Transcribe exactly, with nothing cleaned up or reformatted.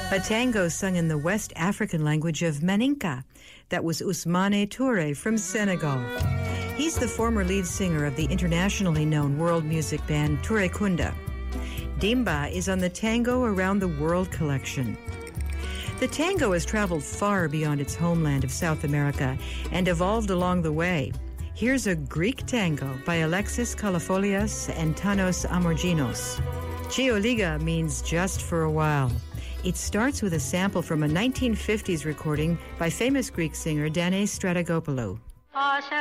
A tango sung in the West African language of Maninka. That was Ousmane Touré from Senegal. He's the former lead singer of the internationally known world music band Touré Kunda. Dimba is on the Tango Around the World collection. The tango has traveled far beyond its homeland of South America and evolved along the way. Here's a Greek tango by Alexis Kalafolias and Tanos Amorginos. Chioliga means just for a while. It starts with a sample from a nineteen fifties recording by famous Greek singer Danis Stratogopoulou.